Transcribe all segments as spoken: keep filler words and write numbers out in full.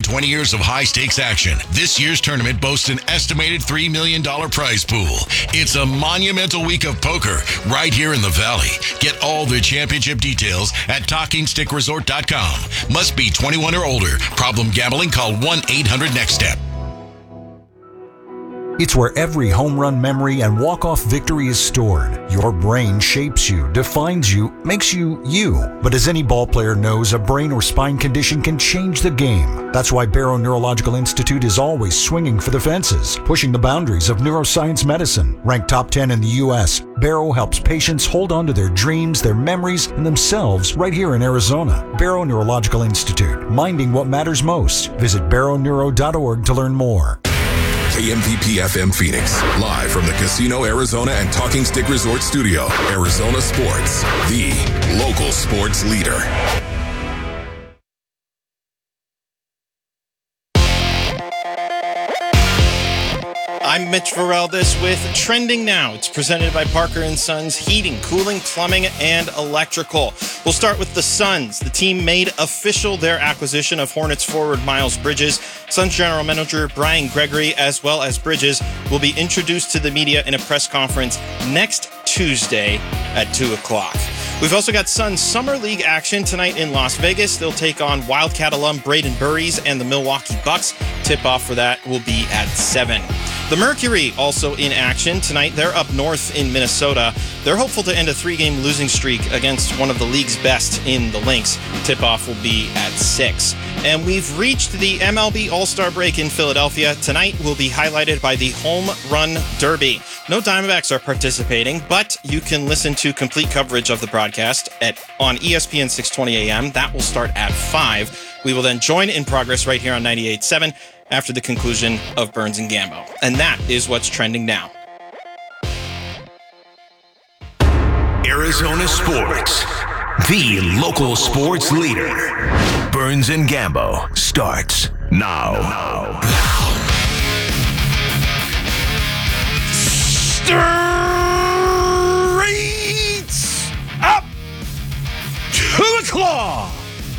twenty years of high-stakes action, this year's tournament boasts an estimated three million dollars prize pool. It's a monumental week of poker right here in the Valley. Get all the championship details at talking stick resort dot com. Must be twenty-one or older. Problem gambling? Call one eight hundred next step. It's where every home run memory and walk-off victory is stored. Your brain shapes you, defines you, makes you you. But as any ball player knows, a brain or spine condition can change the game. That's why Barrow Neurological Institute is always swinging for the fences, pushing the boundaries of neuroscience medicine. Ranked top ten in the U S, Barrow helps patients hold on to their dreams, their memories, and themselves right here in Arizona. Barrow Neurological Institute, minding what matters most. Visit barrow neuro dot org to learn more. K M V P F M Phoenix, live from the Casino Arizona and Talking Stick Resort Studio. Arizona Sports, the local sports leader. I'm Mitch Vareldes with Trending Now. It's presented by Parker and Sons Heating, Cooling, Plumbing, and Electrical. We'll start with the Suns. The team made official their acquisition of Hornets forward Miles Bridges. Suns general manager Brian Gregory, as well as Bridges, will be introduced to the media in a press conference next Tuesday at two o'clock. We've also got Suns Summer League action tonight in Las Vegas. They'll take on Wildcat alum Braden Burries and the Milwaukee Bucks. Tip-off for that will be at seven. The Mercury also in action tonight. They're up north in Minnesota. They're hopeful to end a three-game losing streak against one of the league's best in the Lynx. Tip-off will be at six. And we've reached the M L B All-Star break in Philadelphia. Tonight will be highlighted by the Home Run Derby. No Diamondbacks are participating, but you can listen to complete coverage of the broadcast at on E S P N six twenty A M. That will start at five. We will then join In Progress right here on ninety-eight point seven after the conclusion of Burns and Gambo. And that is what's trending now. Arizona Sports, the local sports leader. Burns and Gambo starts now. now. Straight up to the claw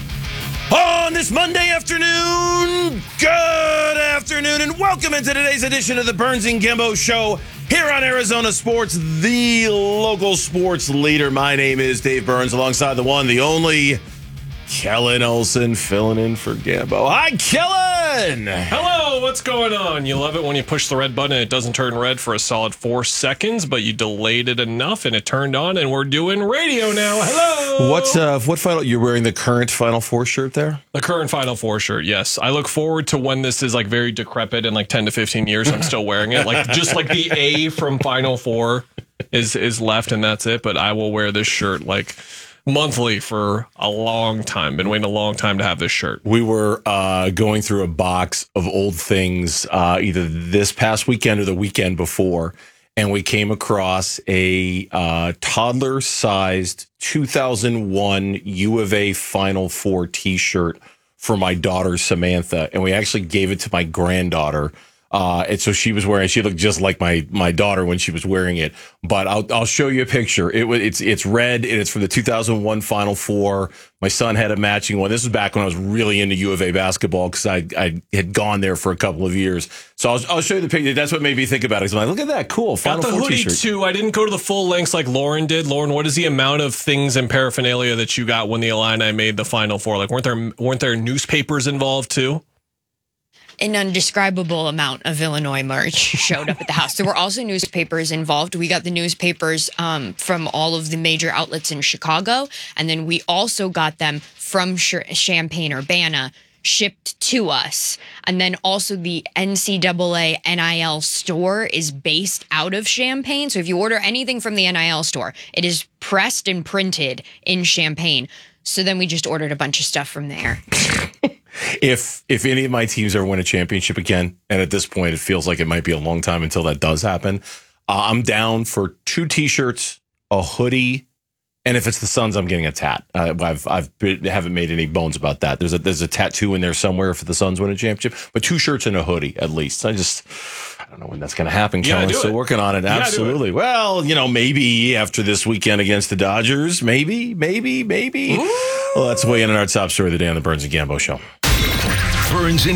on this Monday afternoon. Good afternoon and welcome into today's edition of the Burns and Gambo Show here on Arizona Sports, the local sports leader. My name is Dave Burns, alongside the one, the only Kellen Olson, filling in for Gambo. Hi, Kellen! Hello, what's going on? You love it when you push the red button and it doesn't turn red for a solid four seconds, but you delayed it enough and it turned on and we're doing radio now. Hello! What's uh, what final? You're wearing the current Final Four shirt there? The current Final Four shirt, yes. I look forward to when this is like very decrepit in like ten to fifteen years. I'm still wearing it. Like just like the A from Final Four is is left and that's it. But I will wear this shirt like monthly for a long time. Been waiting a long time to have this shirt. We were uh, going through a box of old things uh, either this past weekend or the weekend before, and we came across a uh, toddler-sized two thousand one U of A Final Four T-shirt for my daughter Samantha, and we actually gave it to my granddaughter. Uh, and so she was wearing, she looked just like my, my daughter when she was wearing it, but I'll, I'll show you a picture. It was, it's, it's red and it's from the two thousand one Final Four. My son had a matching one. This was back when I was really into U of A basketball because I, I had gone there for a couple of years. So I'll, I'll show you the picture. That's what made me think about it. So I'm like, look at that. Cool. Final Got the Four hoodie t-shirt. too. I didn't go to the full lengths like Lauren did. Lauren, what is the amount of things and paraphernalia that you got when the Illini made the Final Four? Like, weren't there, weren't there newspapers involved too? An undescribable amount of Illinois merch showed up at the house. There were also newspapers involved. We got the newspapers um, from all of the major outlets in Chicago, and then we also got them from Champaign-Urbana, shipped to us. And then also the N C double A N I L store is based out of Champaign. So if you order anything from the N I L store, it is pressed and printed in Champaign. So then we just ordered a bunch of stuff from there. If if any of my teams ever win a championship again, and at this point it feels like it might be a long time until that does happen, uh, I'm down for two T-shirts, a hoodie, and if it's the Suns, I'm getting a tat. Uh, I've I've been, haven't made any bones about that. There's a there's a tattoo in there somewhere if the Suns win a championship, but two shirts and a hoodie at least. I just I don't know when that's going to happen. Kellen's still working on it. You Absolutely. it. Well, you know, maybe after this weekend against the Dodgers, maybe, maybe, maybe. Ooh. Well, that's way in on our top story of the day on the Burns and Gambo Show. Burns and